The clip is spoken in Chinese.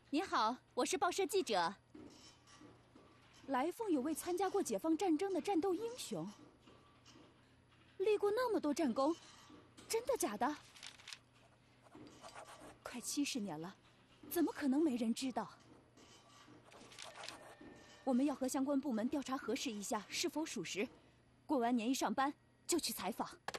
您好，我是报社记者。 来凤有位参加过解放战争的战斗英雄，立过那么多战功，真的假的？快70年了，怎么可能没人知道？我们要和相关部门调查核实一下是否属实，过完年一上班就去采访。